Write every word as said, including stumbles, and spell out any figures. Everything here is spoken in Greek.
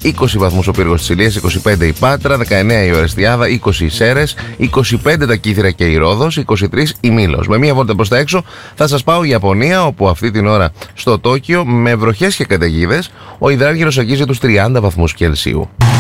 είκοσι βαθμούς ο πύργος της Ηλίας, είκοσι πέντε η Πάτρα, δεκαεννέα η Ορεστιάδα, είκοσι οι Σέρρες, είκοσι πέντε τα Κύθυρα και η Ρόδος, είκοσι τρία η Μήλος. Με μία βόλτα προς τα έξω θα σας πάω Ιαπωνία, όπου αυτή την ώρα στο Τόκιο με βροχές και καταιγίδες ο υδράργυρος αγγίζει τους τριάντα βαθμούς Κελσίου.